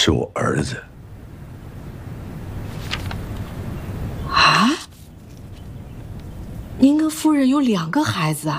是我儿子。 啊？您跟夫人有2个孩子啊？